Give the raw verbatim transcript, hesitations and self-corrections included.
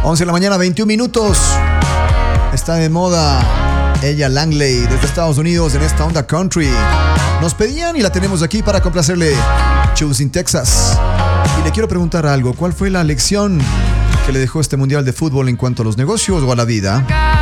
once de la mañana, veintiún minutos. Está de moda ella Langley desde Estados Unidos en esta onda country. Nos pedían y la tenemos aquí para complacerle. Choosing Texas. Y le quiero preguntar algo. ¿Cuál fue la lección que le dejó este mundial de fútbol en cuanto a los negocios o a la vida?